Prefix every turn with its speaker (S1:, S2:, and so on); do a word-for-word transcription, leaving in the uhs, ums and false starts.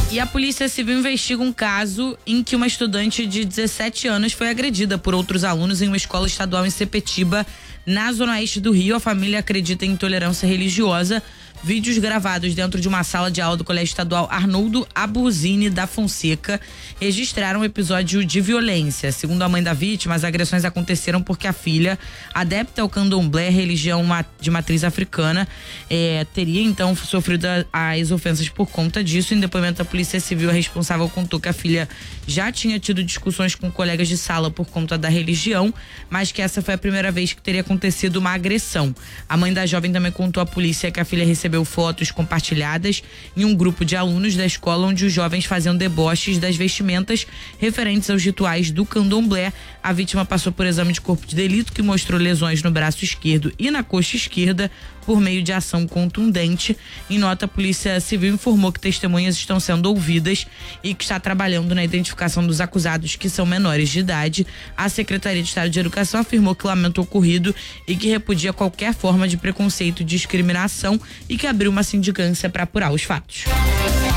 S1: E a Polícia Civil investiga um caso em que uma estudante de dezessete anos foi agredida por outros alunos em uma escola estadual em Sepetiba, na zona oeste do Rio. A família acredita em intolerância religiosa. Vídeos gravados dentro de uma sala de aula do Colégio Estadual Arnoldo Abusini da Fonseca registraram um episódio de violência. Segundo a mãe da vítima, as agressões aconteceram porque a filha, adepta ao candomblé, religião de matriz africana, eh, teria então sofrido as ofensas por conta disso. Em depoimento da Polícia Civil, a responsável contou que a filha já tinha tido discussões com colegas de sala por conta da religião, mas que essa foi a primeira vez que teria acontecido uma agressão. A mãe da jovem também contou à polícia que a filha recebeu recebeu fotos compartilhadas em um grupo de alunos da escola onde os jovens faziam deboches das vestimentas referentes aos rituais do candomblé. A vítima passou por exame de corpo de delito que mostrou lesões no braço esquerdo e na coxa esquerda por meio de ação contundente. Em nota, a Polícia Civil informou que testemunhas estão sendo ouvidas e que está trabalhando na identificação dos acusados, que são menores de idade. A Secretaria de Estado de Educação afirmou que lamenta o ocorrido e que repudia qualquer forma de preconceito e discriminação e que abriu uma sindicância para apurar os fatos.